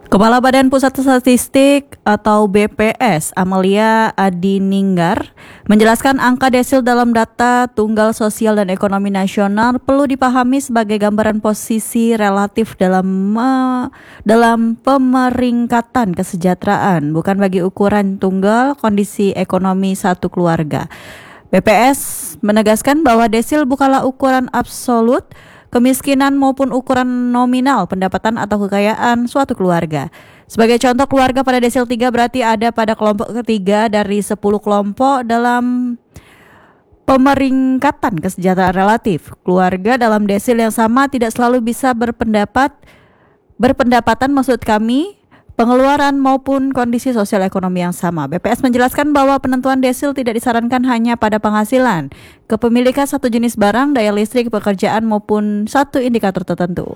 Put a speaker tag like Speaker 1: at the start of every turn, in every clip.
Speaker 1: Kepala Badan Pusat Statistik atau BPS, Amelia Adininggar, menjelaskan angka desil dalam data tunggal sosial dan ekonomi nasional perlu dipahami sebagai gambaran posisi relatif dalam pemeringkatan kesejahteraan, bukan bagi ukuran tunggal kondisi ekonomi satu keluarga. BPS menegaskan bahwa desil bukanlah ukuran absolut kemiskinan maupun ukuran nominal pendapatan atau kekayaan suatu keluarga. Sebagai contoh, keluarga pada desil 3 berarti ada pada kelompok ketiga dari 10 kelompok dalam pemeringkatan kesejahteraan relatif. Keluarga dalam desil yang sama tidak selalu bisa berpendapatan maksud kami, pengeluaran maupun kondisi sosial ekonomi yang sama. BPS menjelaskan bahwa penentuan desil tidak disarankan hanya pada penghasilan, kepemilikan satu jenis barang, daya listrik, pekerjaan maupun satu indikator tertentu.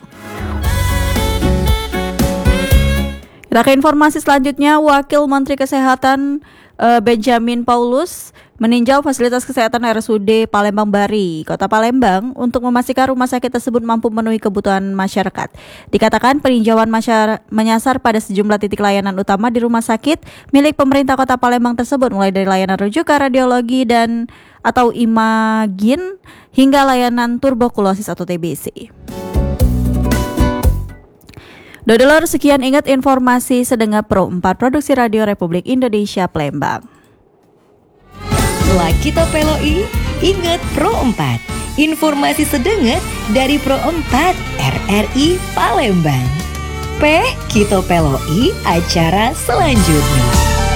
Speaker 1: Kita ke informasi selanjutnya. Wakil Menteri Kesehatan Benjamin Paulus meninjau fasilitas kesehatan RSUD Palembang Bari, Kota Palembang untuk memastikan rumah sakit tersebut mampu memenuhi kebutuhan masyarakat. Dikatakan peninjauan menyasar pada sejumlah titik layanan utama di rumah sakit milik pemerintah Kota Palembang tersebut, mulai dari layanan rujukan radiologi dan atau imagin hingga layanan tuberkulosis atau TBC. Dodolor, sekian ingat informasi Sedengar Pro 4 Produksi Radio Republik Indonesia Palembang.
Speaker 2: Setelah kita peloi, ingat Pro 4. Informasi sedengar dari Pro 4 RRI Palembang. Kita peloi acara selanjutnya.